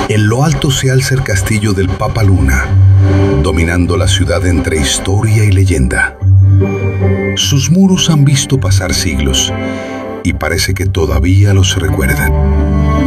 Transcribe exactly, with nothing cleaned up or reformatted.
En lo alto se alza el castillo del Papa Luna, dominando la ciudad entre historia y leyenda. Sus muros han visto pasar siglos y parece que todavía los recuerdan.